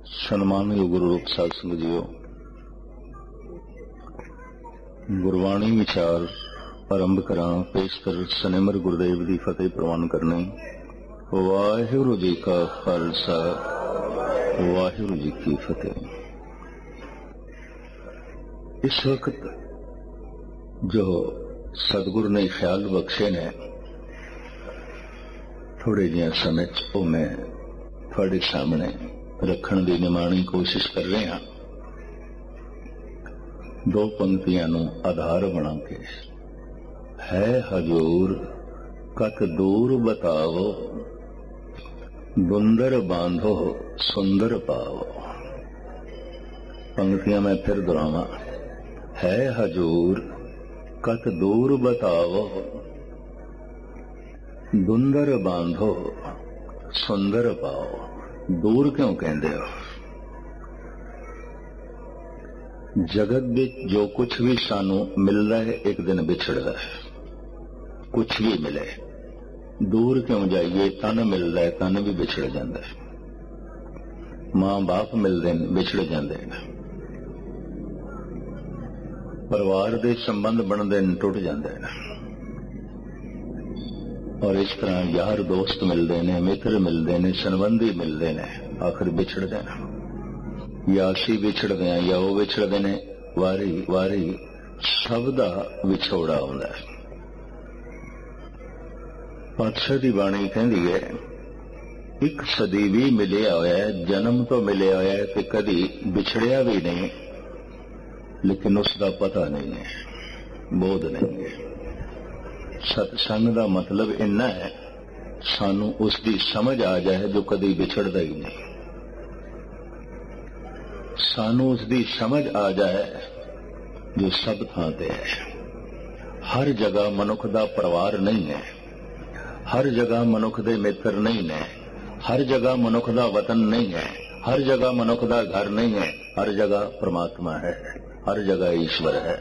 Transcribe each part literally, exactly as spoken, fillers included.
ਸਨਮਾਨਯੋਗ ਗੁਰੂ ਰੂਪ ਸਾਧ ਸੰਗਤ ਜੀਓ, ਗੁਰਬਾਣੀ ਵਿਚਾਰ ਆਰੰਭ ਕਰਾਂ। ਪੇਸ਼ਕਰ ਸਨਿਮਰ ਗੁਰਦੇਵ ਦੀ ਫਤਿਹ ਪ੍ਰਵਾਨ ਕਰਨੀ। ਵਾਹਿਗੁਰੂ ਜੀ ਕਾ ਖਾਲਸਾ, ਵਾਹਿਗੁਰੂ ਜੀ ਕੀ ਫਤਿਹ। ਇਸ ਵਕਤ ਜੋ ਸਤਿਗੁਰ ਨੇ ਖਿਆਲ ਬਖਸ਼ੇ ਨੇ, ਥੋੜੇ ਜਿਹੇ ਸਮੇਂ ਚ ਉਹ ਮੈਂ ਤੁਹਾਡੇ ਸਾਹਮਣੇ ਰੱਖਣ ਦੀ ਨਿਮਾਣੀ ਕੋਸ਼ਿਸ਼ ਕਰ ਰਹੇ ਹਾਂ। ਦੋ ਪੰਕਤੀਆਂ ਨੂੰ ਆਧਾਰ ਬਣਾ ਕੇ, ਹੈ ਹਜੂਰ ਕਤ ਦੂਰ ਬਤਾਵੋ, ਦੁੰਦਰ ਬਾਂਧੋ ਸੁੰਦਰ ਪਾਵੋ। ਪੰਕਤੀਆਂ ਮੈਂ ਫਿਰ ਦੁਹਰਾਵਾਂ। ਹੈ ਹਜੂਰ ਕਤ ਦੂਰ ਬਤਾਵੋ, ਦੁੰਦਰ ਬਾਂਧੋ ਸੁੰਦਰ ਪਾਓ। ਦੂਰ ਕਿਉਂ ਕਹਿੰਦੇ ਹੋ? ਜਗਤ ਵਿੱਚ ਜੋ ਕੁਛ ਵੀ ਸਾਨੂੰ ਮਿਲਦਾ ਹੈ ਇੱਕ ਦਿਨ ਵਿਛੜਦਾ ਹੈ। ਕੁਛ ਵੀ ਮਿਲੇ, ਦੂਰ ਕਿਉਂ ਜਾਈਏ? ਤਨ ਮਿਲਦਾ ਹੈ, ਤਨ ਵੀ ਵਿਛੜ ਜਾਂਦਾ ਹੈ। ਮਾਂ ਬਾਪ ਮਿਲਦੇ ਨੇ, ਵਿਛੜ ਜਾਂਦੇ ਨੇ। ਪਰਿਵਾਰ ਦੇ ਸੰਬੰਧ ਬਣਦੇ ਨੇ, ਟੁੱਟ ਜਾਂਦੇ ਨੇ। ਔਰ ਇਸ ਤਰ੍ਹਾਂ ਯਾਰ ਦੋਸਤ ਮਿਲਦੇ ਨੇ, ਮਿੱਤਰ ਮਿਲਦੇ ਨੇ, ਸੰਬੰਧੀ ਮਿਲਦੇ ਨੇ, ਆਖਰ ਵਿਛੜਦੇ ਨੇ। ਜਾਂ ਅਸੀਂ ਵਿਛੜਦੇ ਹਾਂ ਜਾਂ ਉਹ ਵਿਛੜਦੇ ਨੇ। ਵਾਰੀ ਵਾਰੀ ਸਭ ਦਾ ਵਿਛੋੜਾ ਆਉਂਦਾ ਹੈ। ਪਾਤਸ਼ਾਹ ਦੀ ਬਾਣੀ ਕਹਿੰਦੀ ਹੈ, ਇੱਕ ਸਦੀ ਵੀ ਮਿਲਿਆ ਹੋਇਆ, ਜਨਮ ਤੋਂ ਮਿਲਿਆ ਹੋਇਆ ਤੇ ਕਦੀ ਵਿਛੜਿਆ ਵੀ ਨਹੀਂ, ਲੇਕਿਨ ਉਸ ਦਾ ਪਤਾ ਨਹੀਂ ਹੈ, ਬੋਧ ਨਹੀਂ ਹੈ। ਸਤਸੰਗ ਦਾ ਮਤਲਬ ਇੰਨਾ ਹੈ, ਸਾਨੂੰ ਉਸ ਦੀ ਸਮਝ ਆ ਜਾਏ ਜੋ ਕਦੀ ਵਿਛੜਦਾ ਹੀ ਨਹੀਂ। ਸਾਨੂੰ ਉਸ ਦੀ ਸਮਝ ਆ ਜਾਏ ਜੋ ਸਭ ਥਾਂ ਤੇ ਹੈ। ਹਰ ਜਗ੍ਹਾ ਮਨੁੱਖ ਦਾ ਪਰਿਵਾਰ ਨਹੀਂ ਹੈ, ਹਰ ਜਗ੍ਹਾ ਮਨੁੱਖ ਦੇ ਮਿੱਤਰ ਨਹੀਂ ਨੇ, ਹਰ ਜਗ੍ਹਾ ਮਨੁੱਖ ਦਾ ਵਤਨ ਨਹੀਂ ਹੈ, ਹਰ ਜਗ੍ਹਾ ਮਨੁੱਖ ਦਾ ਘਰ ਨਹੀਂ ਹੈ। ਹਰ ਜਗ੍ਹਾ ਪ੍ਰਮਾਤਮਾ ਹੈ, ਹਰ ਜਗ੍ਹਾ ਈਸ਼ਵਰ ਹੈ।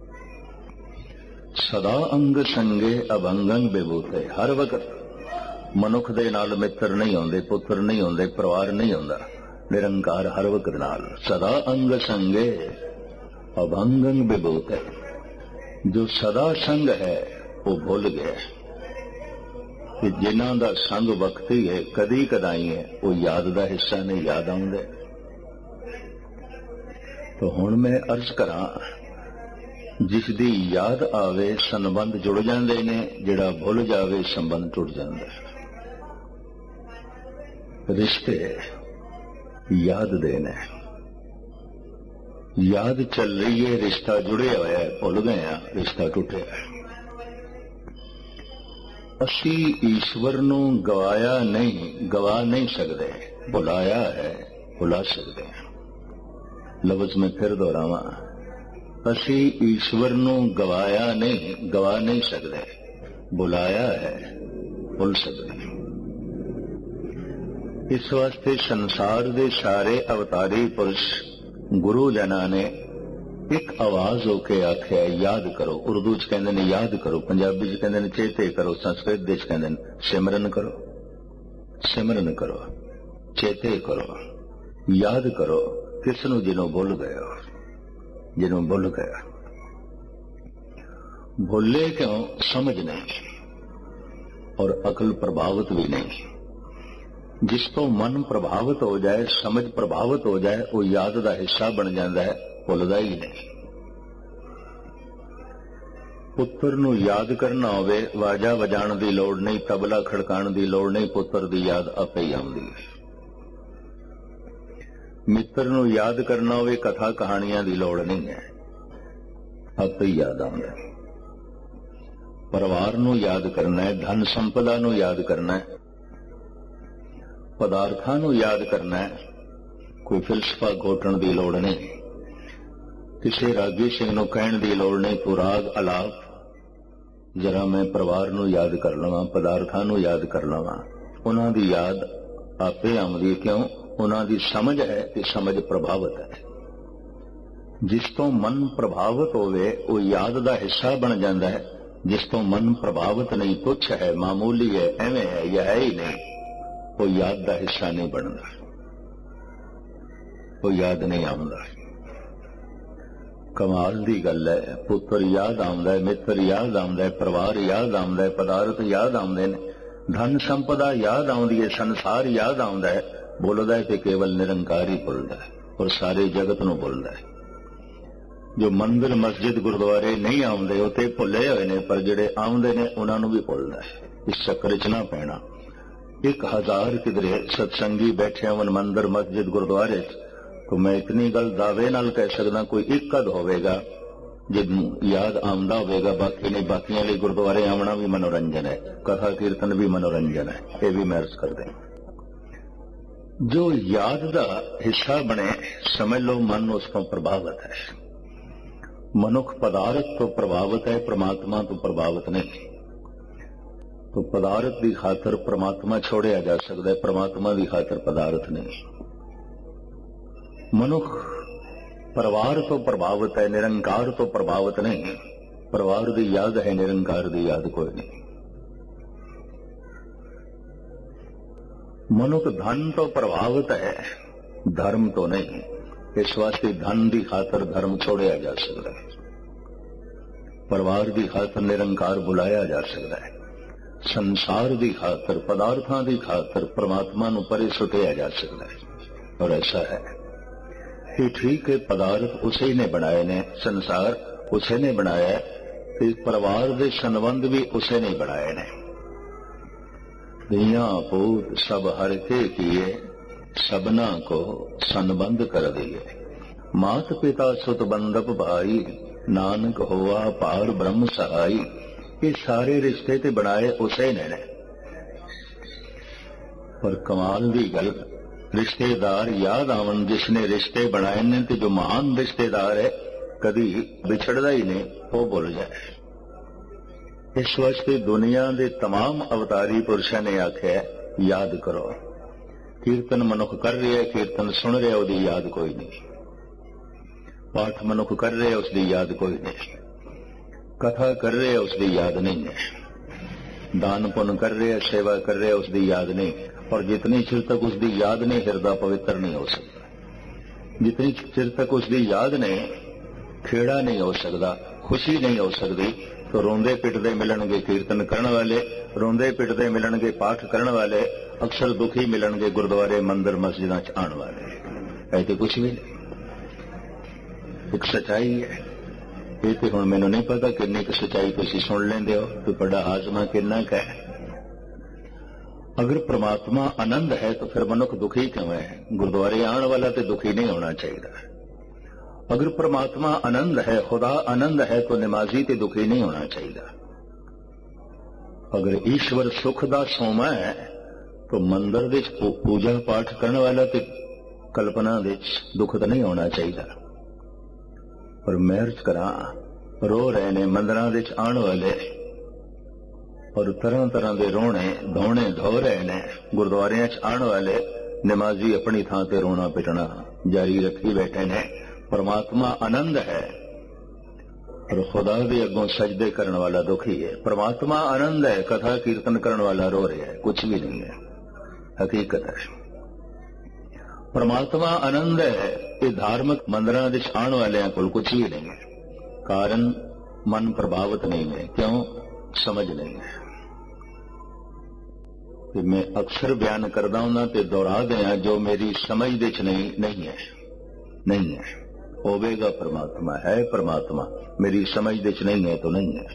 ਸਦਾ ਅੰਗ ਸੰਗੇ ਅਭੰਗੰ ਵਿਭੂਤੇ। ਹਰ ਵਕਤ ਮਨੁੱਖ ਦੇ ਨਾਲ ਮਿੱਤਰ ਨਹੀਂ ਆਉਂਦੇ, ਪੁੱਤਰ ਨਹੀਂ ਆਉਂਦੇ, ਪਰਿਵਾਰ ਨਹੀਂ ਆਉਂਦਾ। ਨਿਰੰਕਾਰ ਹਰ ਵਕਤ ਨਾਲ। ਸਦਾ ਅੰਗ ਸੰਗੇ ਅਭੰਗੰ ਵਿਭੂਤੇ। ਜੋ ਸਦਾ ਸੰਗ ਹੈ ਉਹ ਭੁੱਲ ਗਿਆ ਕਿ ਜਿਨ੍ਹਾਂ ਦਾ ਸੰਗ ਵਕਤੀ ਹੈ, ਕਦੀ ਕਦਾਈ ਹੈ, ਉਹ ਯਾਦ ਦਾ ਹਿੱਸਾ ਨਹੀਂ, ਯਾਦ ਆਉਂਦੇ। ਤਾਂ ਹੁਣ ਮੈਂ ਅਰਜ਼ ਕਰਾਂ, ਜਿਸ ਦੀ ਯਾਦ ਆਵੇ ਸੰਬੰਧ ਜੁੜ ਜਾਂਦੇ ਨੇ, ਜਿਹੜਾ ਭੁੱਲ ਜਾਵੇ ਸੰਬੰਧ ਟੁੱਟ ਜਾਂਦਾ ਹੈ। ਰਿਸ਼ਤੇ ਯਾਦ ਦੇ ਨੇ, ਯਾਦ ਚੱਲ ਰਹੀ ਹੈ, ਰਿਸ਼ਤਾ ਜੁੜਿਆ ਹੋਇਆ ਹੈ, ਭੁੱਲ ਗਏ ਆ, ਰਿਸ਼ਤਾ ਟੁੱਟਿਆ ਹੈ। ਅਸੀਂ ਈਸ਼ਵਰ ਨੂੰ ਗਵਾਇਆ ਨਹੀਂ, ਗਵਾ ਨਹੀਂ ਸਕਦੇ, ਭੁਲਾਇਆ ਹੈ, ਭੁਲਾ ਸਕਦੇ ਹਾਂ। ਲਫ਼ਜ਼ ਮੈਂ ਫਿਰ ਦੁਹਰਾਵਾਂ। ਅਸੀਂ ਈਸ਼ਵਰ ਨੂੰ ਗਵਾਇਆ ਨਹੀਂ, ਗਵਾ ਨਹੀਂ ਸਕਦੇ, ਬੁਲਾਇਆ ਹੈ, ਭੁੱਲ ਸਕਦੇ। ਇਸ ਵਾਸਤੇ ਸੰਸਾਰ ਦੇ ਸਾਰੇ ਅਵਤਾਰੀ ਪੁਰਸ਼ ਗੁਰੂ ਜਨਾਂ ਨੇ ਇੱਕ ਆਵਾਜ਼ ਹੋ ਕੇ ਆਖਿਆ, ਯਾਦ ਕਰੋ। ਉਰਦੂ ਚ ਕਹਿੰਦੇ ਨੇ ਯਾਦ ਕਰੋ, ਪੰਜਾਬੀ ਚ ਕਹਿੰਦੇ ਨੇ ਚੇਤੇ ਕਰੋ, ਸੰਸਕ੍ਰਿਤ ਦੇ ਚ ਕਹਿੰਦੇ ਨੇ ਸਿਮਰਨ ਕਰੋ। ਸਿਮਰਨ ਕਰੋ, ਚੇਤੇ ਕਰੋ, ਯਾਦ ਕਰੋ। ਕਿਸ ਨੂੰ? ਜਿਹਨੂੰ ਭੁੱਲ ਗਏ ਹੋ, ਜਿਹਨੂੰ ਭੁੱਲ ਗਿਆ। ਭੁੱਲੇ ਕਿਉਂ? ਸਮਝ ਨਹੀਂ, ਔਰ ਅਕਲ ਪ੍ਰਭਾਵਿਤ ਵੀ ਨਹੀਂ। ਜਿਸ ਤੋਂ ਮਨ ਪ੍ਰਭਾਵਿਤ ਹੋ ਜਾਏ, ਸਮਝ ਪ੍ਰਭਾਵਿਤ ਹੋ ਜਾਏ, ਉਹ ਯਾਦ ਦਾ ਹਿੱਸਾ ਬਣ ਜਾਂਦਾ ਹੈ, ਭੁੱਲਦਾ ਹੀ ਨਹੀਂ। ਪੁੱਤਰ ਨੂੰ ਯਾਦ ਕਰਨਾ ਹੋਵੇ, ਵਾਜਾ ਵਜਾਉਣ ਦੀ ਲੋੜ ਨਹੀਂ, ਤਬਲਾ ਖੜਕਾਉਣ ਦੀ ਲੋੜ ਨਹੀਂ, ਪੁੱਤਰ ਦੀ ਯਾਦ ਆਪੇ ਹੀ ਆਉਂਦੀ ਹੈ। ਮਿੱਤਰ ਨੂੰ ਯਾਦ ਕਰਨਾ ਹੋਵੇ, ਕਥਾ ਕਹਾਣੀਆਂ ਦੀ ਲੋੜ ਨਹੀਂ ਹੈ, ਆਪੇ ਹੀ ਯਾਦ ਆਉਂਦਾ ਹੈ। ਪਰਿਵਾਰ ਨੂੰ ਯਾਦ ਕਰਨਾ ਹੈ, ਧਨ ਸੰਪਦਾ ਨੂੰ ਯਾਦ ਕਰਨਾ ਹੈ, ਪਦਾਰਥਾਂ ਨੂੰ ਯਾਦ ਕਰਨਾ ਹੈ, ਕੋਈ ਫਿਲਸਫਾ ਘੋਟਣ ਦੀ ਲੋੜ ਨਹੀਂ। ਕਿਸੇ ਰਾਗੀ ਸਿੰਘ ਨੂੰ ਕਹਿਣ ਦੀ ਲੋੜ ਨਹੀਂ, ਤੂੰ ਰਾਗ ਅਲਾਪ ਜਰਾ ਮੈਂ ਪਰਿਵਾਰ ਨੂੰ ਯਾਦ ਕਰ ਲਵਾਂ, ਪਦਾਰਥਾਂ ਨੂੰ ਯਾਦ ਕਰ ਲਵਾਂ। ਉਹਨਾਂ ਦੀ ਯਾਦ ਆਪੇ ਆਉਂਦੀ। ਕਿਉਂ? ਉਹਨਾਂ ਦੀ ਸਮਝ ਹੈ ਤੇ ਸਮਝ ਪ੍ਰਭਾਵਿਤ ਹੈ। ਜਿਸ ਤੋਂ ਮਨ ਪ੍ਰਭਾਵਿਤ ਹੋਵੇ ਉਹ ਯਾਦ ਦਾ ਹਿੱਸਾ ਬਣ ਜਾਂਦਾ ਹੈ। ਜਿਸ ਤੋਂ ਮਨ ਪ੍ਰਭਾਵਿਤ ਨਹੀਂ, ਤੁੱਛ ਹੈ, ਮਾਮੂਲੀ ਹੈ, ਐਵੇਂ ਹੈ ਜਾਂ ਹੈ ਹੀ ਨਹੀਂ, ਉਹ ਯਾਦ ਦਾ ਹਿੱਸਾ ਨਹੀਂ ਬਣਦਾ। ਉਹ ਯਾਦ ਨਹੀਂ ਆਉਂਦਾ। ਕਮਾਲ ਦੀ ਗੱਲ ਹੈ, ਪੁੱਤਰ ਯਾਦ ਆਉਂਦਾ, ਮਿੱਤਰ ਯਾਦ ਆਉਂਦਾ, ਪਰਿਵਾਰ ਯਾਦ ਆਉਂਦਾ, ਪਦਾਰਥ ਯਾਦ ਆਉਂਦੇ ਨੇ, ਧਨ ਸੰਪਦਾ ਯਾਦ ਆਉਂਦੀ ਹੈ, ਸੰਸਾਰ ਯਾਦ ਆਉਂਦਾ ਹੈ। ਬੋਲਦਾ ਹੈ ਤੇ ਕੇਵਲ ਨਿਰੰਕਾਰ ਹੀ ਭੁੱਲਦਾ ਹੈ ਔਰ ਸਾਰੇ ਜਗਤ ਨੂੰ ਭੁੱਲਦਾ ਹੈ। ਜੋ ਮੰਦਿਰ ਮਸਜਿਦ ਗੁਰਦੁਆਰੇ ਨਹੀਂ ਆਉਂਦੇ ਉਹ ਤੇ ਭੁੱਲੇ ਹੋਏ ਨੇ, ਪਰ ਜਿਹੜੇ ਆਉਂਦੇ ਨੇ ਉਹਨਾਂ ਨੂੰ ਵੀ ਭੁੱਲਦਾ ਹੈ। ਇਸ ਚੱਕਰ 'ਚ ਨਾ ਪੈਣਾ। ਇੱਕ ਹਜ਼ਾਰ ਕਿਧਰੇ ਸਤਸੰਗੀ ਬੈਠੇ ਹੋਣ ਮੰਦਿਰ ਮਸਜਿਦ ਗੁਰਦੁਆਰੇ 'ਚ, ਤਾਂ ਮੈਂ ਇਤਨੀ ਗੱਲ ਦਾਅਵੇ ਨਾਲ ਕਹਿ ਸਕਦਾ ਕੋਈ ਇੱਕ ਅਧ ਹੋਵੇਗਾ ਜਿਹਨੂੰ ਯਾਦ ਆਉਂਦਾ ਹੋਵੇਗਾ, ਬਾਕੀ ਨਹੀਂ। ਬਾਕੀਆਂ ਲਈ ਗੁਰਦੁਆਰੇ ਆਉਣਾ ਵੀ ਮਨੋਰੰਜਨ ਹੈ, ਕਥਾ ਕੀਰਤਨ ਵੀ ਮਨੋਰੰਜਨ ਹੈ, ਇਹ ਵੀ ਮੈਂ ਅਰਜ਼ ਕਰਦੇ। ਜੋ ਯਾਦ ਦਾ ਹਿੱਸਾ ਬਣੇ, ਸਮਝ ਲਓ ਮਨ ਉਸ ਤੋਂ ਪ੍ਰਭਾਵਿਤ ਹੈ। ਮਨੁੱਖ ਪਦਾਰਥ ਤੋਂ ਪ੍ਰਭਾਵਿਤ ਹੈ, ਪ੍ਰਮਾਤਮਾ ਤੋਂ ਪ੍ਰਭਾਵਿਤ ਨਹੀਂ। तो पदार्थ की खातर परमात्मा छोड़िया जा सकता है, परमात्मा की खातर पदार्थ नहीं। मनुख परिवार तो प्रभावित है, निरंकार तो प्रभावित नहीं। परिवार की याद है, निरंकार की याद कोई नहीं। मनुख धन तो प्रभावित है, धर्म तो नहीं। इस वास्ते धन की खातर धर्म छोड़िया जा सकता है, परिवार की खातर निरंकार बुलाया जा सकता है, संसार की खातर पदार्थों की खातर परमात्मा नूं परे सुटिया जा सकता है। और ऐसा है कि ठीक है, पदार्थ उसे ने बनाए ने, संसार उसे ने बनाया है, तो परिवार के संबंध भी उसे ने बनाए ने। दिया पूत सब हर के किए, सबना को संबंध कर दिए। मात पिता सुत बंधप भाई, नानक होआ पार ब्रह्म सहाई। ये सारे रिश्ते ते बनाए उसे ने। पर कमाल दी गल, रिश्तेदार याद आवन जिसने रिश्ते बनाए ने, ते जो महान रिश्तेदार है कदी बिछड़दा ही नहीं, वो भुल जाए। इस वास्ते दुनिया के तमाम अवतारी पुरुषों ने आख्या याद करो। कीर्तन मनुख कर रहे है, कीर्तन सुन रहे, उसकी याद कोई नहीं। पाठ मनुख कर रहे, उसकी याद कोई नहीं। कथा कर रहे, उसकी याद नहीं है। दान पुण्य कर रहे, सेवा कर रहे, उसकी याद नहीं। और जितनी चिर तक उसकी याद नहीं, हृदय पवित्र नहीं हो सकता। जितनी चिर तक उसकी याद नहीं, खेड़ा नहीं हो सकता, खुशी नहीं हो सकती। तो रोंदे पिटदे मिलणगे कीर्तन करने वाले, रोंदे पिटदे मिलणगे पाठ करने वाले, अक्सर दुखी मिलणगे गुरुद्वारे मंदिर मस्जिदां च आने वाले। ऐसे कुछ भी नहीं, एक सच्चाई है। ये तो हुण मैनूं नहीं पता किन्नी क सच्चाई तुसीं सुन लेंदे हो, तो बड़ा हाजमा किन्ना क है। अगर परमात्मा आनंद है तो फिर मनुख दुखी क्यों है? गुरुद्वारे आने वाला तो दुखी नहीं होना चाहिए। अगर परमात्मा आनंद है, खुदा आनंद है, तो नमाजी तो दुखी नहीं होना चाहिए। अगर ईश्वर सुख दा सोमा है तो मंदिर दे पूजा पाठ करने वाला तो कल्पना दे दुख तो नहीं होना चाहिए। पर महर्ज करा रो रहे ने मंदिरां दे आने वाले, और तरह तरह के रोने धोने धो रहे ने गुरुद्वारियां च आने वाले। नमाजी अपनी थां ते रोना पिटना जारी रखी बैठे ने। परमात्मा आनंद है और खुदा भी अगों सजदे करने वाला दुखी है। परमात्मा आनंद है, कथा कीर्तन करने वाला रो रहा है, कुछ भी नहीं है, हकीकत है। परमात्मा आनंद है, ये धार्मिक मंदिरां दे आने वाले को कुछ भी नहीं है। कारण मन प्रभावित नहीं है। क्यों? समझ नहीं है। तो मैं अक्सर बयान करदा हूं ते दोहरा दिया, जो मेरी समझ दे च नहीं नहीं है, नहीं है। होवेगा परमात्मा, है परमात्मा, मेरी समझ दे च नहीं है तो नहीं है।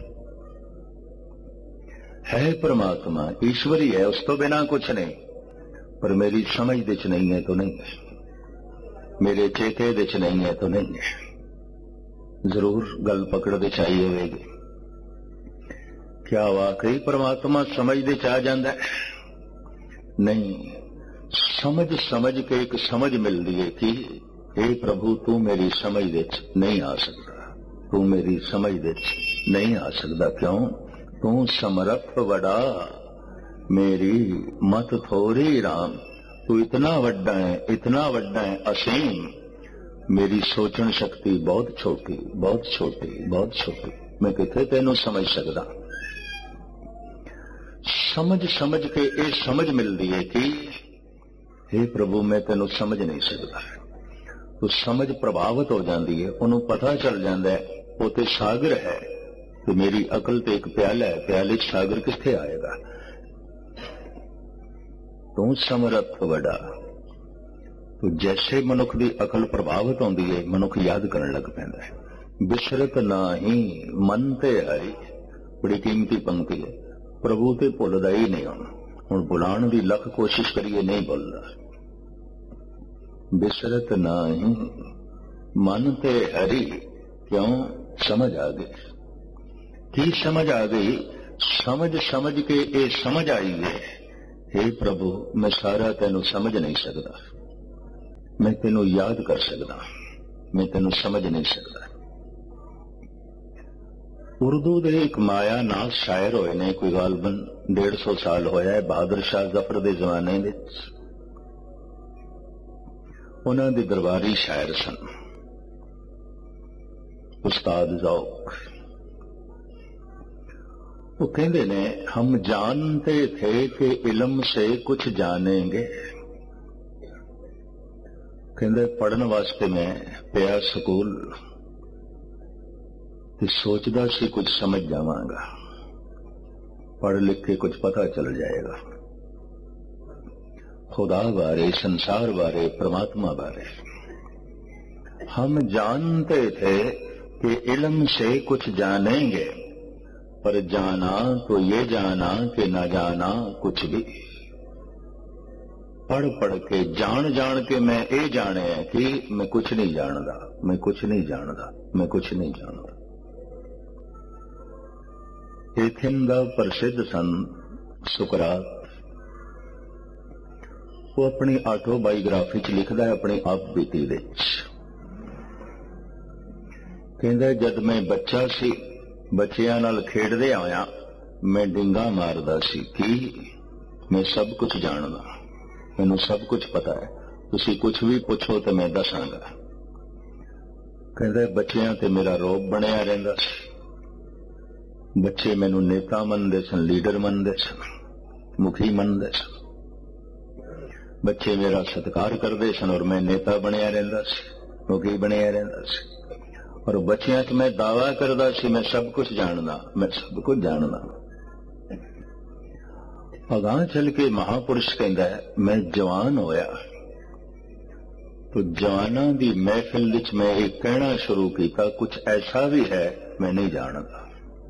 है परमात्मा, ईश्वर ही है, उस तो बिना कुछ नहीं, पर मेरी समझ दे च नहीं है तो नहीं है, मेरे चेते दे च नहीं है तो नहीं है। जरूर गल पकड़ दे चाहिए होगी। क्या वाकई परमात्मा समझ दे च आ जांदा है? नहीं, समझ समझ के एक समझ मिलती है कि हे प्रभु तू मेरी समझ दे च नहीं आ सकता, तू मेरी समझ दे च नहीं आ सकता। क्यों? तू समर्थ वड़ा, मेरी मत थोड़ी राम। तू इतना वड्डा है, इतना वड्डा है, असीम। मेरी सोचन शक्ति बहुत छोटी, बहुत छोटी, बहुत छोटी। मैं किथे तेनू समझ सकता। समझ समझ के ये समझ मिलती है कि हे प्रभु मैं तेनू समझ नहीं सकता। तो समझ प्रभावित हो जाती है, उन्होंने पता चल जाता है वो तो सागर है, तो मेरी अकल तो एक प्याला है, प्याले च सागर किथे आएगा। तू समर्थ वड़ा। तो जैसे मनुख की अकल प्रभावित होती है, मनुख याद करने लग पैंदा है। बिसरत नाही मन ते हरि, बड़ी कीमती पंक्ति है। प्रभु ते भुलदा ही नहीं। हुण हुण बुलाण दी लख कोशिश करिए, नहीं भुलदा। बिसरत नाही मन ते हरि, क्यों? समझ आ गई। की समझ आ गई? समझ समझ के ये समझ आई है, हे प्रभु मैं सारा तेनू समझ नहीं सकता, मैं तेनू याद कर सकता, मैं तेनू समझ नहीं सकता। उर्दू दे एक माया नाज शायर होए ने, कोई गालबन डेढ़ सौ साल होया है, बहादुर शाह जफर दे जमाने विच। उन्हां दे दरबारी शायर सन उस्ताद ज़ौक। वो कहते ने, हम जानते थे कि इल्म से कुछ जानेंगे। कहते पढ़न वास्ते मैं पिया स्कूल ते सोचदा सी कुछ समझ जावांगा, पढ़ लिख के कुछ पता चल जाएगा खुदा बारे, संसार बारे, परमात्मा बारे। हम जानते थे कि इल्म से कुछ जानेंगे, पर जाना तो ये जाना कि न जाना कुछ भी। पढ़ पढ़ के जान जान के मैं ये जाने है कि मैं कुछ नहीं जानदा, मैं कुछ नहीं जानदा, मैं कुछ नहीं जानदा। एथेंस दा प्रसिद्ध संत सुकरात, वो अपनी आटोबायोग्राफी च लिखदा है, अपनी आप बीती विच। कहंदा जद मैं बच्चा सी, बच्चियां नाल खेडदे आया, मैं डिंगा मारदा सी कि मैं सब कुछ जानदा, मैनू सब कुछ पता है, तुसी कुछ भी पूछो तो मैं दसांगा। कहंदा बच्चियां ते मेरा रोब बनिया रहिंदा सी। बच्चे मैनू नेता मनदे सन, लीडर मनदे सन, मुखी मनदे सन। बच्चे मेरा सत्कार करदे सन और मैं नेता बनिया रहिंदा सी, मुखी बनिया रहिंदा सी। और बच्चियां च मैं दावा करदा सी मैं सब कुछ जानदा, मैं सब कुछ जानदा। अगां चल के महापुरुष कहंदा है, मैं जवान होया तो जवानां दी महफिल विच मैं एक कहना शुरू कीता, कुछ ऐसा भी है मैं नहीं जानदा।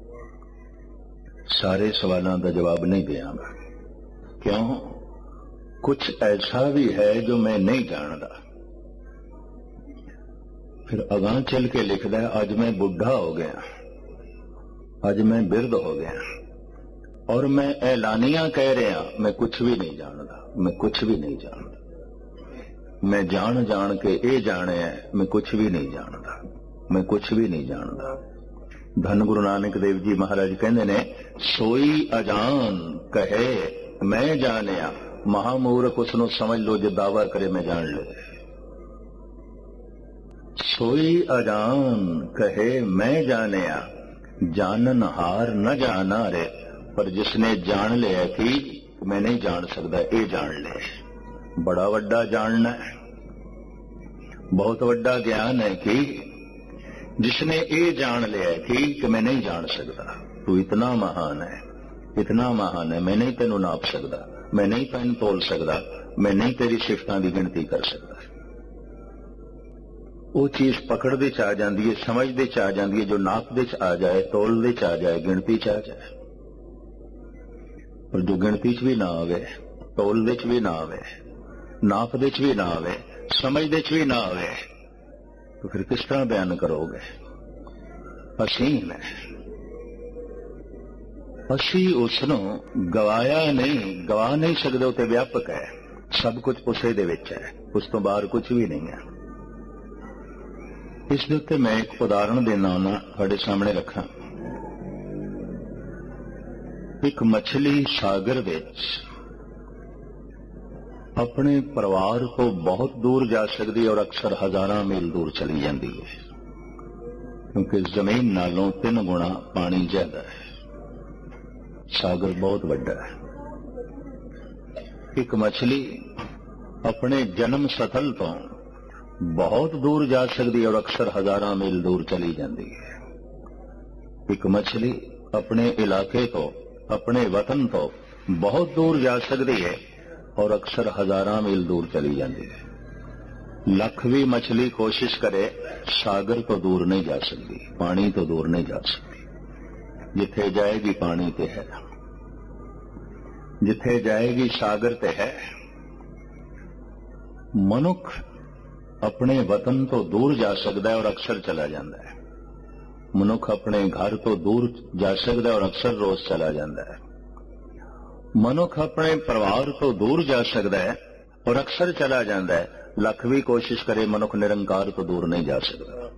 सारे सवालों का जवाब नहीं देंगा, क्यों? कुछ ऐसा भी है जो मैं नहीं जानदा। फिर अगां चल के लिखदा है, अज मैं बुढ़ा हो गया, अज मैं बिरध हो गया और मैं ऐलानिया कह रहा मैं कुछ भी नहीं जानदा, मैं कुछ भी नहीं जानदा। मैं जान जान के ये जाने है मैं कुछ भी नहीं जानदा, मैं कुछ भी नहीं जानदा। धन गुरु नानक देव जी महाराज कहंदे ने, सोई अजान कहे मैं जानिया, महामूर्ख उसनों समझ लो जो दावा करे मैं जान ले। सोई अजान कहे मैं जानिया, जानन हार न जाना रे। पर जिसने जान लिया कि मैं नहीं जान सकता, ये जान ले। बड़ा वड्डा जानना है, बहुत वड्डा ज्ञान है कि जिसने ये जान लिया कि, कि मैं नहीं जान सकता, तू इतना महान है, इतना महान है, मैं नहीं तेनू नाप सकता, मैं नहीं तेन तोल सकता, मैं नहीं तेरी सिफतां की गिनती कर सकता। वो चीज पकड़दे च आ जाती है, समझदे च आ जाती है, जो नापदे च आ जाए, तोलदे च आ जाए, गिनती च आ जाए। पर जो गिनती च भी ना आवे, तोलदे च भी ना आवे, नापदे च भी ना आवे, समझदे च भी ना आवे, तो फिर किस तरह बयान करोगे? असीम है। असी उसनों गवाया नहीं, गवा नहीं सकते, उते व्यापक है, सब कुछ उसे दे विच है, उस तो बाहर कुछ भी नहीं है। इस दे उत्ते मैं एक उदाहरण देना होना तुहाडे सामने रखा। एक मछली सागर विच अपने परिवार को बहुत दूर जा सकती है और अक्सर हजारां मील दूर चली जाती है, क्योंकि जमीन नालों तीन गुणा पानी ज्यादा है। सागर बहुत बड़ा है। एक मछली अपने जन्म स्थल तो बहुत दूर जा सकती है और अक्सर हजारां मील दूर चली जाती है। एक मछली अपने इलाके तो, अपने वतन तो बहुत दूर जा सकती है और अक्सर हजारां मील दूर चली जाती है। लख भी मछली कोशिश करे, सागर तो दूर नहीं जा सकती, पानी तो दूर नहीं जा सकती। जिथे जाएगी पानी ते है, जिथे जाएगी सागर ते है। मनुख अपने वतन तो दूर जा सकता है और अक्सर चला जाता है। मनुख अपने घर तो दूर जा सकता है और अक्सर रोज चला जाता है। मनुख अपने परिवार तो दूर जा सकता है और अक्सर चला जाता है। लख भी कोशिश करे, मनुख निरंकार तो दूर नहीं जा सकता,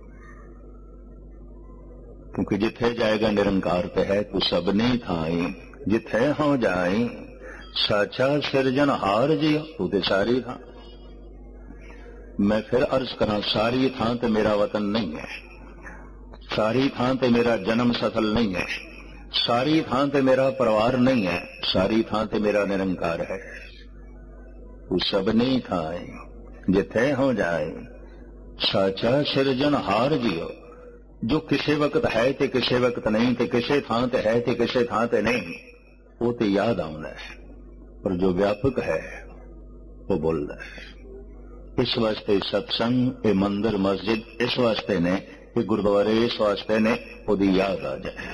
क्योंकि जिथे जाएगा निरंकार ते है। तू सबनी थाई जिथे हो जाई, साचा सिरजनहार जी तू ते सारी थां। मैं फिर अर्ज करा, सारी थां ते मेरा वतन नहीं है, सारी थां ते मेरा जन्म सफल नहीं है, सारी थां ते मेरा परिवार नहीं है, सारी थां ते मेरा निरंकार है। तू सबनी थाई जिथे हो जाए, साचा सिरजनहार जियो। जो किसी वक्त है ते किसी वक्त नहीं, ते किसी थां ते है ते किसी थां ते नहीं, वो ते याद आउंदा है। पर जो व्यापक है वो बोलदा है। इस वास्ते सत्संग, ये मंदिर मस्जिद इस वास्ते ने, ये गुरुद्वारे इस वास्ते ने, उसकी याद आ जाए,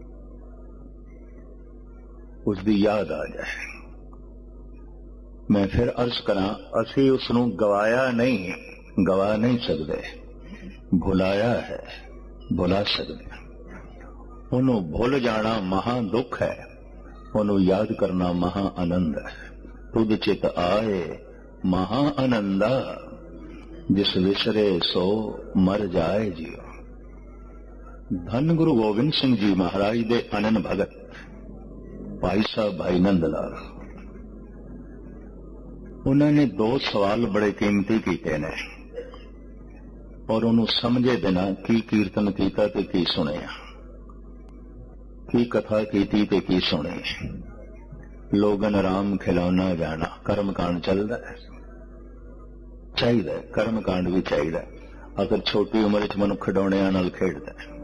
उसकी याद आ जाए। मैं फिर अर्ज करा, असी उसनू गवाया नहीं, गवा नहीं सकते, भुलाया है, भुला सकते। उन्हों भुल जाना महा दुख है, उन्हों याद करना महा आनंद है। तुद चित आए महा आनंदा, जिस विसरे सो मर जाए जियो। धन गुरु गोबिंद सिंह जी महाराज दे अनन भगत भाई साहब भाई नंद लाल, उन्होंने दो सवाल बड़े कीमती किए ने और उन्होंने समझे बिना की कीर्तन किया ते की सुनिया, की कथा की ते की सुनी। लोगन राम खिलौना जाना, कर्म कांड चलता है, चाहिए कर्म कांड भी चाहिए। अगर छोटी उम्र च मनुख खिडौणियां नाल खेडदा है।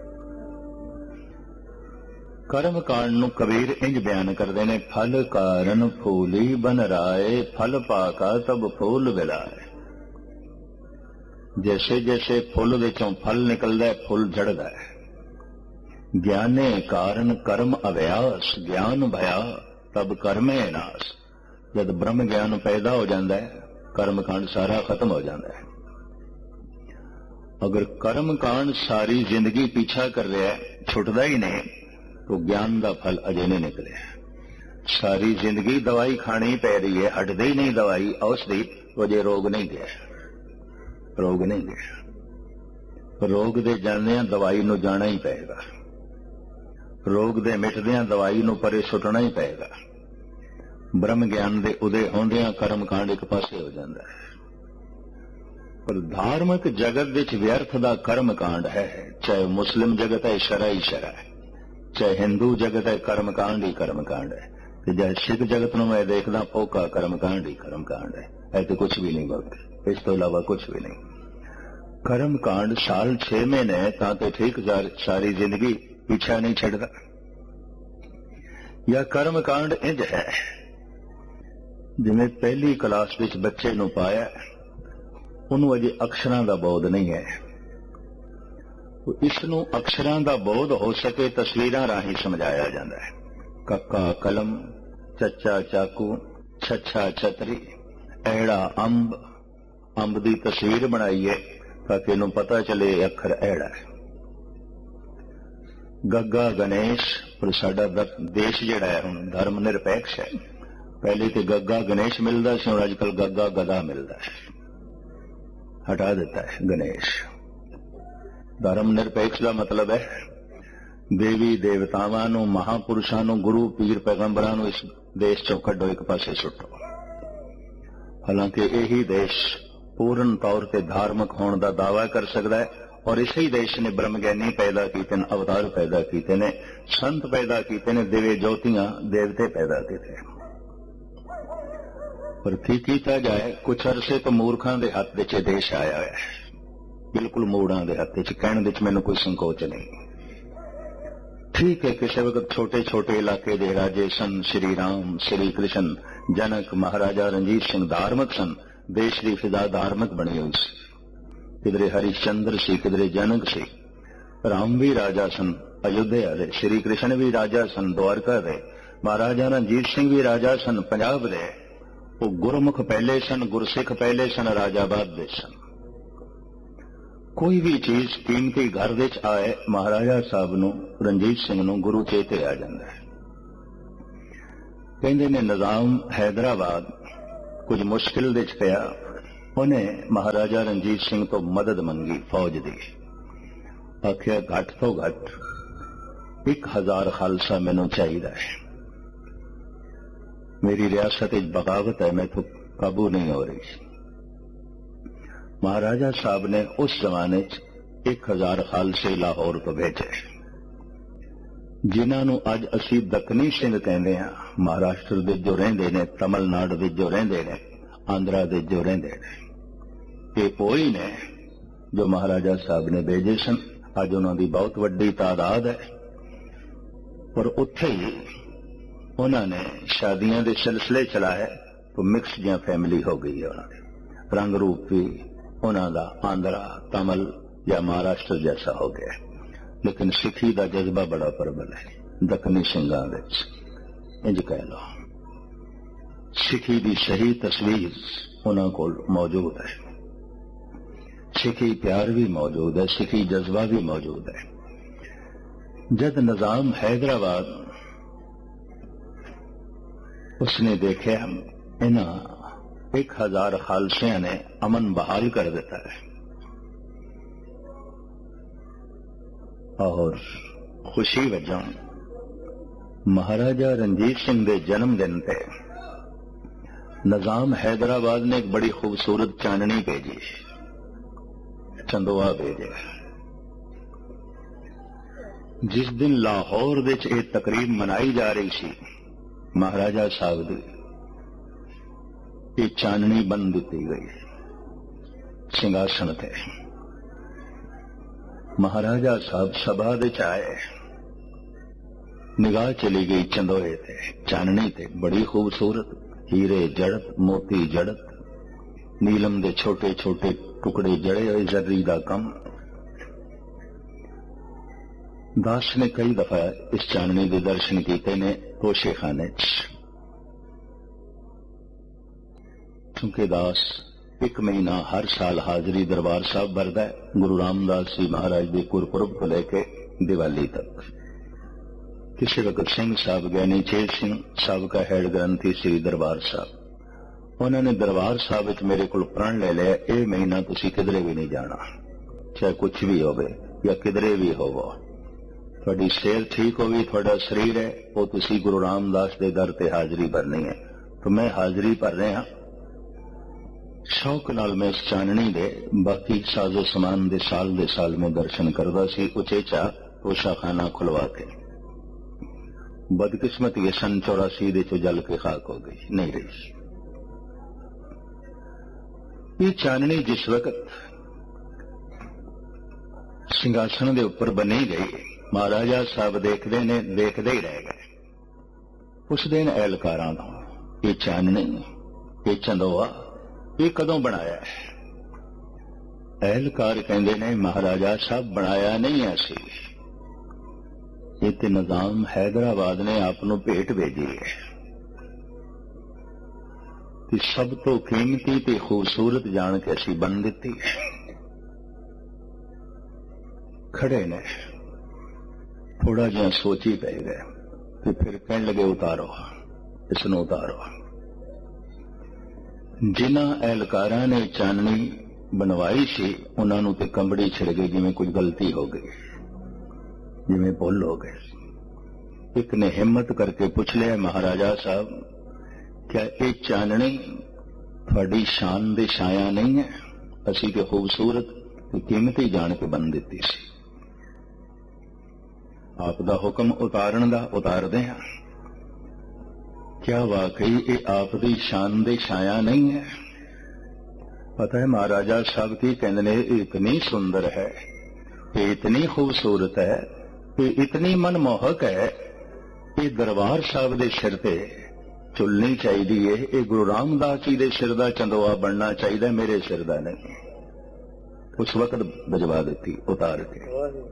कर्म कांड नूं कबीर इंज बयान करते हैं, फल कारण फूली बन राए, फल पाका तब फूल बिलाए। जैसे जैसे फुल विचों फल निकलता है, फुल झड़ता है। ज्ञाने कारण कर्म अभ्यास, ज्ञान भया तब कर्मे नाश। जब ब्रह्म ज्ञान पैदा हो जाता है, कर्म कांड सारा खत्म हो जाता है। अगर कर्म कांड सारी जिंदगी पीछा कर रहा है, छुटता ही नहीं, तो ज्ञान का फल अजे नहीं निकले। सारी जिंदगी दवाई खानी पै रही है, हटदी ही नहीं दवाई औषधि, तो अजे रोग नहीं गया, रोग नहीं गया। रोग दे जांदियां दवाई नूं जाना ही पेगा, रोग दे मिटदियां दवाई नूं परे सुटना ही पेगा। ब्रह्म ज्ञान दे उदय होंदियां कर्म कांड एक पासे हो जाता है। पर धार्मिक जगत विच व्यर्थ दा कर्म कांड है, चाहे मुस्लिम जगत है शरा ही शरा है, चाहे हिंदू जगत है कर्म कांड ही कर्म कांड है, चाहे सिख जगत नूं मैं देखदा फोका कर्म कांड ही कर्म कांड है। ऐसे कुछ भी नहीं बोलते, इस तो इलावा कुछ भी नहीं। कर्म कांड साल छे महीने तां ठीक, सारी जिंदगी पीछा नहीं छड़दा। या कर्म कांड इंज है जिवें पहली क्लास विच बच्चे नूं पाया, उन्होंने अजे अक्षरां दा बोध नहीं है। इसनूं अक्षरां दा बोध हो सके तस्वीरां राही समझाया जाता है। कक्का कलम, चचा चाकू, छछा छतरी, ऐड़ा अंब, अंब की तस्वीर बनाई है ताकि इनू पता चले अखर ऐड़ा है। गग्गा गणेश, पर साडा देश जिहड़ा है हुण धर्म निरपेक्ष है। पहले तो गग्गा गणेश मिलता सी, हुण अजकल गग्गा गधा मिलता है, हटा दिता है गणेश। धर्म निरपेक्ष का मतलब है देवी देवतावां नूं, महापुरुषां नूं, गुरु पीर पैगंबरां नूं इस देश चों कढो, एक पासे सुटो। हालांकि यही देश पूर्ण तौर पर धार्मिक होने का दावा कर सकता है, और इसी देश ने ब्रह्मज्ञानी पैदा किए ने, अवतार पैदा किए ने, संत पैदा किए ने, दिव्य ज्योतियां देवते पैदा किए। पर की कीता जाए, कुछ अरसे तो मूर्खां दे हत्थ विच देश आया है, बिल्कुल मूड़ां दे हत्थ विच। कहण विच मैनूं कोई संकोच नहीं। ठीक है, किसी वक्त छोटे छोटे इलाके दे राजे सन, श्री राम, श्री कृष्ण, जनक, महाराजा रणजीत सिंह धार्मिक सन। देश की फिजा धार्मिक बनी हुई सी। किधरे हरिश्चंद्र सी, किधरे जनक सी। राम भी राजा सन अयोध्या दे, श्री कृष्ण भी राजा सन द्वारका दे, महाराजा रणजीत सिंह भी राजा सन पंजाब दे। वो गुरमुख पहले सन, गुरसिख पहले सन, राजा बाद दे सन। कोई भी चीज कीमती घर विच आए, महाराजा साहब नूं, रणजीत सिंह नूं गुरु चेते आ जांदा है। कहंदे ने निजाम हैदराबाद कुछ मुश्किल विच पिया, उन्हें महाराजा रणजीत सिंह तो मदद मंगी फौज दी। आखिया घट तो घट एक हजार खालसा मैनूं चाहिदा है, मेरी रियासत विच बगावत है, मैं तो काबू नहीं हो रही। महाराजा साहब ने उस जमाने च एक हजार खालसे लाहौर तो भेजे, जिन्हां नूं अज असीं दक्कनी सिंह कहंदे हां। महाराष्ट्र दे जो रहिंदे ने, तमिलनाडु दे जो रहिंदे ने, आंध्रा दे जो रहिंदे ने, ये ओही ने जो महाराजा साहब ने भेजे सन। अज उन्हां दी बहुत वड्डी तादाद है, पर उत्थे ही उन्होंने शादियां दे सिलसिले चलाए तो मिक्स जिहा फैमिली हो गई है। उन्होंने रंग रूप भी उन्हों का आंध्रा, तमिल या महाराष्ट्र जैसा हो गया। लेकिन सिखी का जज्बा बड़ा प्रबल है दक्कनी सिंघां विच। इंज कह लो, सिखी की सही तस्वीर उन्हां कोल मौजूद है, सिखी प्यार भी मौजूद है, सिखी जज्बा भी मौजूद है। जद निजाम हैदराबाद उसने देखा इन्हां एक हजार खालसियां ने अमन बहाल कर दिता है और खुशी वजह महाराजा रणजीत सिंह के जन्मदिन पे निजाम हैदराबाद ने एक बड़ी खूबसूरत चांदनी भेजी, चंदोआ भेजे। जिस दिन लाहौर विच एक तकरीब मनाई जा रही सी, महाराजा साहब दी ये चांदनी बन दी गई सिंहासन थे। महाराजा साहब सभा विच आए, निगाह चली गई चंदोए थे, चांदनी थे बड़ी खूबसूरत, हीरे जड़त, मोती जड़त, नीलम दे छोटे छोटे टुकड़े जड़े हुए, जर्री दा कम। दास ने कई दफा इस चांदनी के दर्शन किए ने तोशे खाने च, क्योंकि दास एक महीना हर साल हाजरी दरबार साहब भरदा है, गुरु रामदास जी महाराज के गुरपुरब को लेके दिवाली तक। किसी वक्त सिंह साहब ज्ञानी चेत सिंह साहब का हेड ग्रंथी श्री दरबार साहब, उन्होंने दरबार साहब विच मेरे को प्रण ले लिया, यह महीना तुसी किधरे भी नहीं जाना, चाहे कुछ भी होवे या किधरे भी होवो, थोड़ी सेहत ठीक होगी, थोड़ा शरीर है वो तुसी गुरु रामदास के दर ते हाजरी भरनी है। तो मैं हाजरी भर रहा, शौक नाल मैं इस चांदनी दे बाकी साजो समान दे साल दे साल में दर्शन करदा सी, उचेचा तोशाखाना खुलवा के। बदकिस्मत ये सन चौरासी दे चो जल के खाक हो गई, नहीं रही। ये चांदनी जिस वक्त सिंहासन के उपर बनी गई, महाराजा साहब देखते ने देखते ही रह गए। उस दिन एहलकारां दा ये चांदनी, ये चंदोआ, ये कदों बनाया है? एहलकार कहते ने महाराजा साहब बनाया नहीं ऐसी, ये ते निजाम हैदराबाद ने आपनों भेंट भेजी है। सब तो कीमती ते खूबसूरत जान के असी बन दी है। खड़े ने थोड़ा जिहा सोची पै गए तो फिर कहने लगे उतारो, इसनों उतारो। जिन्हां एहलकारां ने चांदनी बनवाई सी उन्होंने तो कंबड़ी छिड़ गई, जिवें कुछ गलती हो गई, जिवें भुल हो गई। एक ने हिम्मत करके पूछ लिया, महाराजा साहब क्या ये चांदनी थोड़ी शान दे छाया नहीं है? असी तो खूबसूरत ते कीमती जान के बन दी सी, आपका हुक्म उतारन दा उतार दे। क्या वाकई ये आप दी शान दे छाया नहीं है? पता है महाराजा साहब की कहने ने इतनी सुंदर है, ये इतनी खूबसूरत है, ये इतनी मनमोहक है, ये दरबार साहब दे सिर ते चुलनी चाहिए है। ये गुरु रामदास जी दे सिर दा चंदोआ बनना चाहिए, मेरे सिर दा नहीं। उस वक्त भिजवा दी उतार के।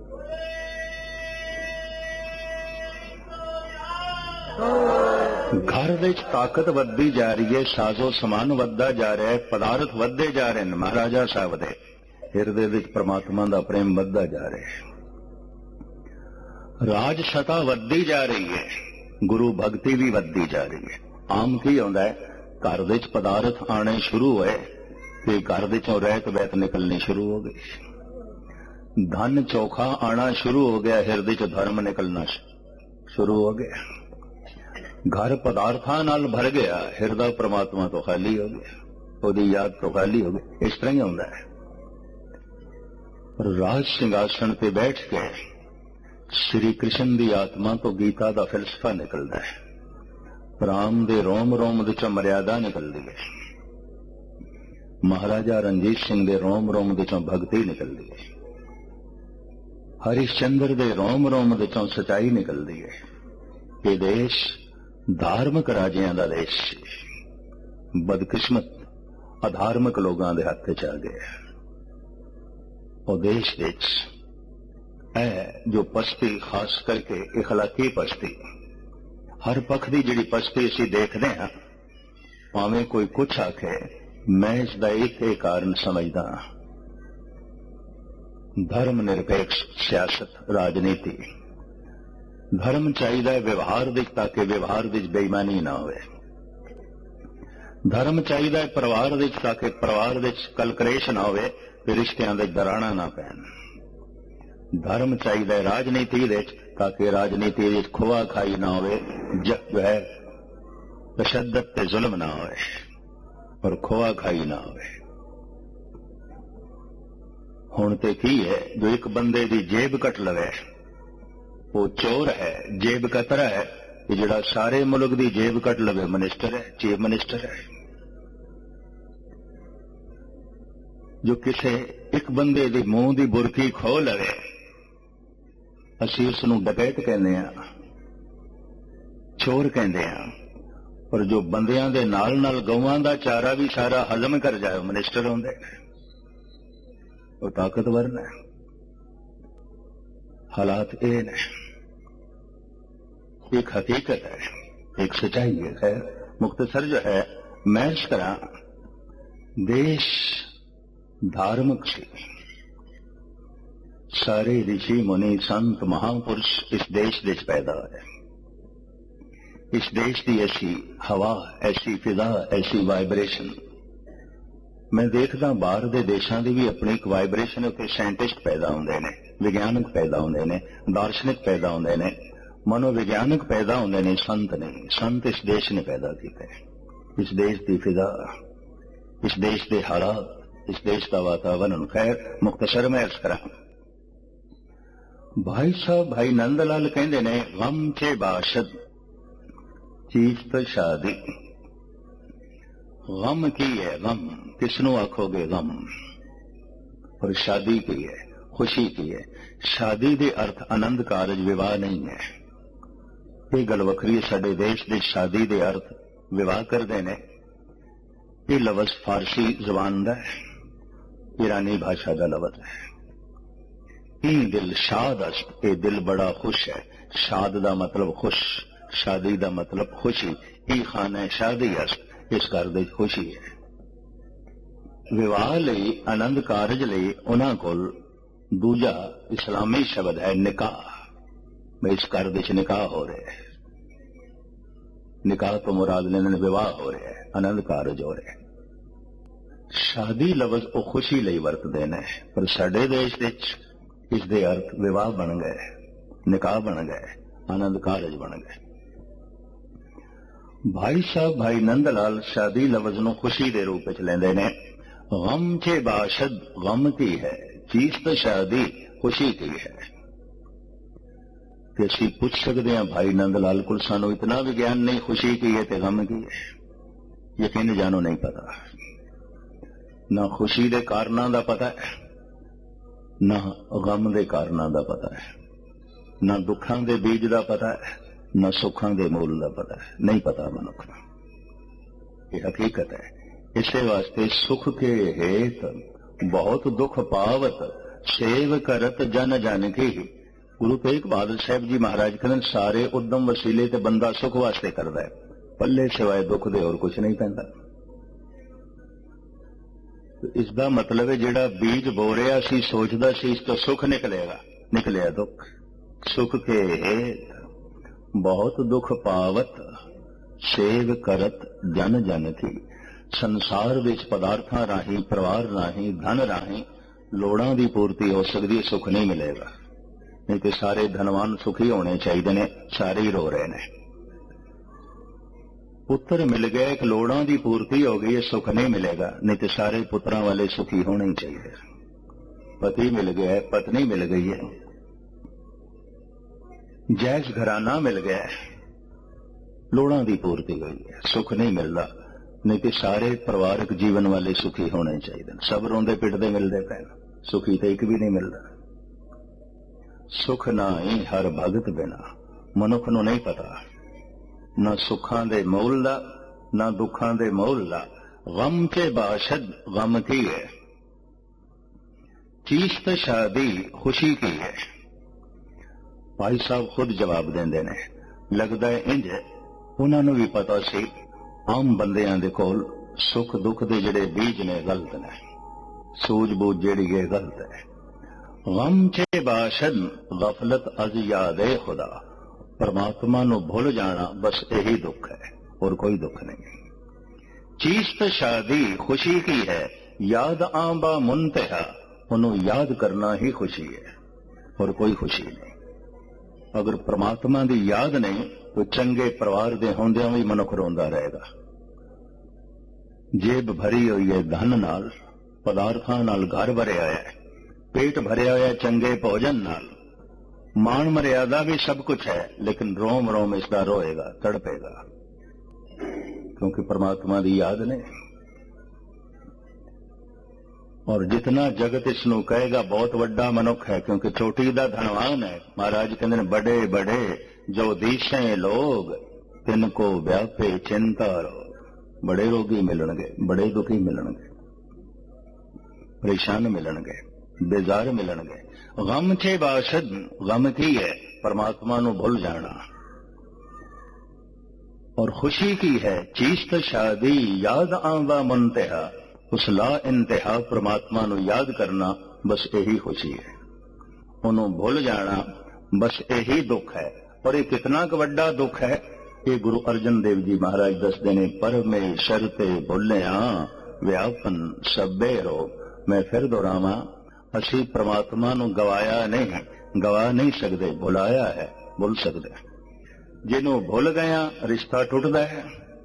घर विच ताकत वधदी जा रही है, साजो समान वधदा जा रहा है, पदार्थ वधदे जा रहे हैं। महाराजा साहब दे हिरदे विच परमात्मा दा प्रेम वधदा जा रहा है। राज सता वधदी जा रही है, गुरु भगती भी वधदी जा रही है। आम की आउंदा है, घर विच पदार्थ आने शुरू होए ते घर विचों रहत वैत निकलनी शुरू हो गई। धन चोखा आना शुरू हो गया, हिरदे च धर्म निकलना शुरू हो गया। घर पदार्थां नाल भर गया, हिरदा परमात्मा तो खाली हो गया, ओदी याद तो खाली हो गई। इस तरह ही होंदा है। पर राज सिंहासन पे बैठ के श्री कृष्ण दी आत्मा तो गीता दा फिलसफा निकलदा है, राम दे रोम रोम दे चों मर्यादा निकलदी है, महाराजा रणजीत सिंह दे रोम रोम दे चों भगती निकलदी है, हरिश्चंद्र दे रोम रोम दे चों सच्चाई निकलदी है। ये देश धार्मिक राजियां दा देश सी, बदकिस्मत अधार्मिक लोगों के हाथ च आ गया। और देश विच है जो पस्ती, खास करके इखलाकी पस्ती, हर पक्ष की जिहड़ी पस्ती असीं देखदे हां, भावें कोई कुछ आखे, मैं इसदा एक ही कारण समझदा, धर्म निरपेक्ष सियासत राजनीति। धर्म चाहिए व्यवहार विच, ताकि व्यवहार विच बेईमानी ना होवे। धर्म चाहिए परिवार विच, ताकि परिवार विच कलकलेश ना होवे, ते रिश्तियां दे दराणा ना पैण। धर्म चाहिए राजनीति विच, ताकि राजनीति विच खोआ खाई ना होवे, जो है तशद्दद ते जुल्म ना होवे, पर खोआ खाई ना होवे। हुण ते की है, जो एक बंदे दी जेब कट लवे वो चोर है, जेब कतरा है। कि जिहड़ा सारे मुल्क दी जेब कट लवे मिनिस्टर है, चीफ मिनिस्टर है। जो किसे एक बंदे दी मुंह दी बुरकी खो लवे, असीं उस नूं डकैत कहने आ, चोर कहने आ। पर जो बंदियां दे नाल नाल गौवां दा चारा भी सारा हजम कर जाए, मिनिस्टर होंदे ने, वो ताकतवर ने। हालात ये ने, एक हकीकत है, एक सच्चाई है। खैर मुख्तसर जो है मैं इस तरह, देश धार्मिक से सारे ऋषि मुनि संत महापुरुष इस देश देश पैदा है। इस देश की ऐसी हवा, ऐसी फिजा, ऐसी वाइब्रेशन मैं देखदा, बाहर दे देशां दी भी अपनी एक वाइब्रेशन है। साइंटिस्ट पैदा होंदे ने, विज्ञानक पैदा होंदे ने, दार्शनिक पैदा होंदे ने, मनोविज्ञानक पैदा होंदे ने, संत नहीं। संत इस देश ने पैदा कीते। इस देश की फिजा, इस देश के हालात, इस देश का वातावरण। खैर मुख्तसर में अर्ज करा, भाई साहब भाई नंदलाल कहंदे ने, गम चे बाशद चीज तो शादी। गम की है, गम किसनों आखोगे गम, और शादी की है, खुशी की है। शादी दे अर्थ आनंद कारज विवाह नहीं है। ये गल वखरी है, साडे देश दे शादी दे अर्थ विवाह करते ने। ये लफ्ज फारसी जबान दा है, ईरानी भाषा का लफ्ज है। ई दिल शाद अस्त, ये दिल बड़ा खुश है। शाद दा मतलब खुश, शादी दा मतलब खुशी। ई खाना शादी अस्त, इस घर दे खुशी है। विवाह लई, आनंद कारज लई उन्हां कोल दूजा इस्लामी शब्द है निकाह। मैं इस घर विच निकाह हो रहा है। निकाह तो मुराद लेने विवाह हो रहा है, आनंद कारज हो रहा है। शादी लफ्ज वो खुशी लई वरतदे ने, पर साडे देश विच इस दे अर्थ विवाह बन गए, निकाह बन गए, आनंद कारज बन गए। भाई साहब भाई नंदलाल शादी लफ्ज नूं खुशी दे रूप विच लैंदे ने। गम चे बाशद, गम की है चीज तो शादी खुशी की है। कि असीं पुछ सकते हैं भाई नंद लाल कोल, सानू इतना भी ज्ञान नहीं खुशी की है ते गम की है, यकीन जानो नहीं पता। ना खुशी दे कारणां दा पता है, ना गम दे कारणां दा पता है, ना दुखां दे बीज दा पता है, ना सुखां दे मूल दा पता है, नहीं पता मनुख नूं। ये हकीकत है। इसे वास्ते सुख के हेत बहुत दुख पावत, सेव करत जन जन की। गुरु तेग बहादुर साहब जी महाराज कहते सारे उद्यम वसीले ते बंदा सुख वास्ते करदा है, पल्ले सिवाय दुख दे और कुछ नहीं पैंदा। इसका मतलब है जिहड़ा बीज बो रिहा सी सोचदा सी इस तो सुख निकलेगा, निकलिया दुख। सुख के हेत बहुत दुख पावत, सेव करत जन जन की। संसार विच पदार्थां राही, परिवार राही, धन राही लोड़ां दी पूर्ति हो सकदी है, सुख नहीं मिलेगा। नहीं तो सारे धनवान सुखी होने चाहिए ने, सारे ही रो रहे ने। पुत्र मिल गए, एक लोड़ां दी पूर्ति हो गई है, सुख नहीं मिलेगा। नहीं तो सारे पुत्रां वाले सुखी होने ही चाहिए। पति मिल गया है, पत्नी मिल गई है, जायज घराना मिल गया है, लोड़ां दी पूर्ति हुई है, सुख नहीं मिलता। नहीं तो सारे परिवारक जीवन वाले सुखी होने चाहिए। सब रोंदे पिटदे मिलते पे, सुखी तो एक भी नहीं मिलता। सुख ना ही हर भगत बिना, मनुख नूं नहीं पता ना सुखां दे मोल दा, ना दुखां दे मोल दा। गम के बाशद गम की है, चीज तो शादी खुशी की है। भाई साहब खुद जवाब देंदे ने, लगदा है इंज उन्हां नूं भी पता सी आम बंदियां दे कोल सुख दुख दे जिहड़े बीज ने गलत ने, सूझबूझ जिहड़ी है गलत है। गम चे बाशद गफलत अज यादे खुदा, परमात्मा नूं भुल जाना बस यही दुख है और कोई दुख नहीं। चीज तो शादी खुशी की है, याद आंबा मुंतहा, उन्हों याद करना ही खुशी है और कोई खुशी नहीं। अगर परमात्मा की याद नहीं तो चंगे परिवार दे होंदियां भी मनुख रोंदा रहेगा। जेब भरी हुई है धन नाल, पदार्थां नाल घर भरिया है, पेट भरिया होया चंगे भोजन नाल, मान मर्यादा भी सब कुछ है, लेकिन रोम रोम इसका रोएगा, तड़पेगा, क्योंकि परमात्मा की याद नहीं। और जितना जगत इसनों कहेगा बहुत वड्डा मनुख है, क्योंकि चोटी दा धनवान है। महाराज कहते हैं बड़े बड़े जो दिशे लोग, तिनको व्यापे चिंता रोग। बड़े रोगी मिलणगे, बड़े दुखी मिलणगे, परेशान मिलणगे, बेजार मिलणगे। गम छे बाशद, गम की है परमात्मा नूं भुल जाना। और खुशी की है चीज तो शादी, याद आंदा मुंतहा, उस ला इंतहा परमात्मा नूं याद करना बस यही खुशी है। उन्होंने भुल जाना बस यही दुख है। और ये कितना क वड्डा दुख है, ये गुरु अर्जन देव जी महाराज दसदे ने, परमेश्वर ते भुलिया व्यापन सभे रोग। मैं फिर दोहरावां, असी परमात्मा नूं गवाया नहीं, गवा नहीं सकते, भुलाया है, भुल सकते। जिन्हों भुल गया रिश्ता टुटदा है,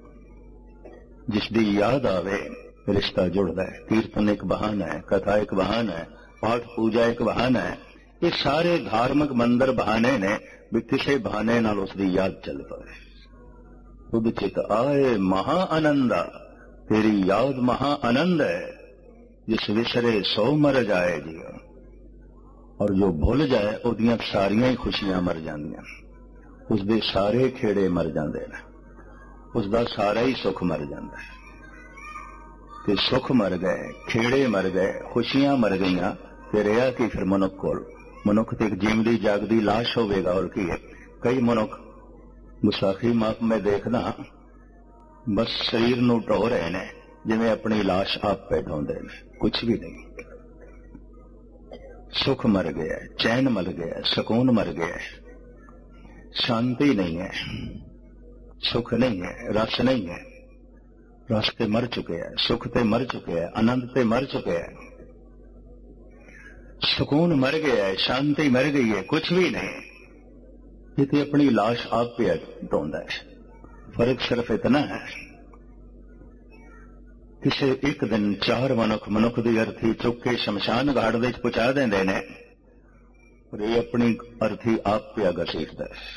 जिसकी याद आवे रिश्ता जुड़ता है। कीर्तन एक बहाना है, कथा एक बहाना है, पाठ पूजा एक बहाना है। ये सारे धार्मिक मंदिर बहाने ने भी किसी बहाने नाल उसकी याद चल पाए। खुद चित आए महा आनंदा, तेरी याद महा आनंद है, जिस विसरे सो मर जाए जी। और जो भुल जाए उहदियां सारियां ही खुशियां मर जांदियां, उसदे सारे खेड़े मर जांदे ने, उसदा सारा ही सुख मर जांदा है। कि सुख मर गए, खेड़े मर गए, खुशियां मर गईयां, ते रहा कि फिर मनुख कोल? मनुख तो एक जीवदी जागदी लाश होवेगा और की है। कई मनुख गुस्साखी माप में देखना बस शरीर नूं ढो रहे ने, जिवें अपनी लाश आप पे ढोंदे ने, कुछ भी नहीं। सुख मर गया, चैन मर गया, सुकून मर गया, शांति नहीं है, सुख नहीं है, रस नहीं है। रस ते मर चुके हैं, सुख ते मर चुके हैं, आनंद ते मर चुके हैं, सुकून मर गया है, शांति मर गई है, कुछ भी नहीं। ये तो अपनी लाश आप पे ढोंदा है। फर्क सिर्फ इतना है, किसे एक दिन चार मनुख मनुख की अर्थी चुक के शमशान घाट दे पहुंचा देंदे ने। ਪਰ ਇਹ ਆਪਣੀ ਅਰਥੀ ਆਪ ਪਿਆ ਘਸੀਟਦਾ ਹੈ।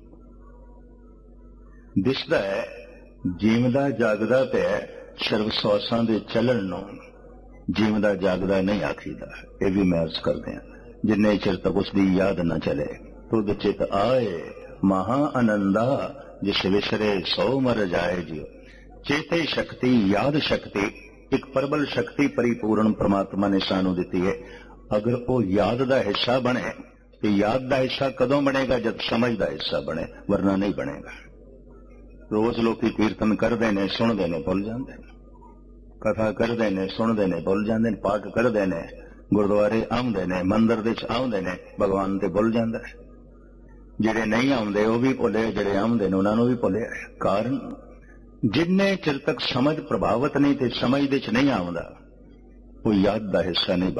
ਦਿਸਦਾ ਹੈ ਜੀਵਦਾ ਜਾਗਦਾ ਪਿਆ ਸਰਵਸਵਾਸਾਂ ਦੇ ਚੱਲਣ ਨੂੰ ਜੀਵਦਾ ਜਾਗਦਾ ਨਹੀਂ ਆਖੀਦਾ। ਇਹ ਵੀ ਮੈਂ ਅਰਜ਼ ਕਰਦੇ ਹਾਂ ਜਿੰਨੇ ਚਿਰ ਤੱਕ ਉਸ ਦੀ ਯਾਦ ਨਾ ਚਲੇ। ਤੁਧ ਚਿਤ ਆਏ ਮਹਾ ਆਨੰਦਾ ਜਿਸ ਵਿਸਰੇ ਸੋ ਮਰ ਜਾਏ ਜਿਉ। ਚੇਤੇ ਸ਼ਕਤੀ ਯਾਦ ਸ਼ਕਤੀ ਇੱਕ ਪ੍ਰਬਲ ਸ਼ਕਤੀ ਪਰਿਪੂਰਨ ਪ੍ਰਮਾਤਮਾ ਨੇ ਸਾਨੂੰ ਦਿੱਤੀ ਹੈ। ਅਗਰ ਉਹ ਯਾਦ ਦਾ ਹਿੱਸਾ ਬਣੇ ਤੇ ਯਾਦ ਦਾ ਹਿੱਸਾ ਕਦੋਂ ਬਣੇਗਾ? ਜਦ ਸਮਝ ਦਾ ਹਿੱਸਾ ਬਣੇ, ਵਰਨਾ ਨਹੀਂ ਬਣੇਗਾ। ਰੋਜ਼ ਲੋਕੀ ਕੀਰਤਨ ਕਰਦੇ ਨੇ, ਸੁਣਦੇ ਨੇ, ਭੁੱਲ ਜਾਂਦੇ ਨੇ। ਕਥਾ ਕਰਦੇ ਨੇ, ਸੁਣਦੇ ਨੇ, ਭੁੱਲ ਜਾਂਦੇ ਨੇ। ਪਾਠ ਕਰਦੇ ਨੇ, ਗੁਰਦੁਆਰੇ ਆਉਂਦੇ ਨੇ, ਮੰਦਿਰ ਦੇ ਵਿੱਚ ਆਉਂਦੇ ਨੇ, ਭਗਵਾਨ ਤੇ ਭੁੱਲ ਜਾਂਦਾ ਹੈ। ਜਿਹੜੇ ਨਹੀਂ ਆਉਂਦੇ ਉਹ ਵੀ ਭੁੱਲੇ, ਜਿਹੜੇ ਆਉਂਦੇ ਨੇ ਉਹਨਾਂ ਨੂੰ ਵੀ ਭੁੱਲਿਆ। ਕਾਰਨ ਜਿੰਨੇ ਚਿਰ ਤੱਕ ਸਮਝ ਪ੍ਰਭਾਵਿਤ ਨਹੀਂ ਤੇ ਸਮਝ ਦੇ ਚ ਨਹੀਂ ਆਉਂਦਾ ਉਹ ਯਾਦ ਦਾ ਹਿੱਸਾ ਨਹੀਂ